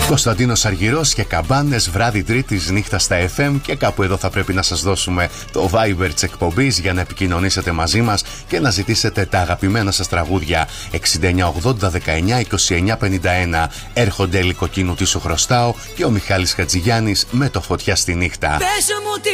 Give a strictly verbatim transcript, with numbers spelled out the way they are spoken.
Κωνσταντίνος Αργυρός και Καμπάνες, βράδυ Τρίτης, νύχτα στα εφ εμ. Και κάπου εδώ θα πρέπει να σας δώσουμε το Viber της εκπομπής για να επικοινωνήσετε μαζί μας και να ζητήσετε τα αγαπημένα σας τραγούδια. εξήντα εννιά ογδόντα δεκαεννιά είκοσι εννιά πενήντα ένα. Έρχονται Λυκοκίνου, τι σου χρωστάω, και ο Μιχάλης Χατζηγιάννης με το Φωτιά στη νύχτα.